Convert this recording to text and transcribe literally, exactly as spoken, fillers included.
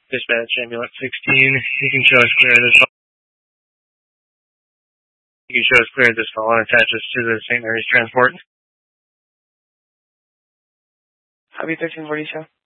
Dispatch ambulance sixteen. You can show us clear of this call. You can show us clear of this call and attach us to the Saint Mary's transport. Javi thirteen forty show.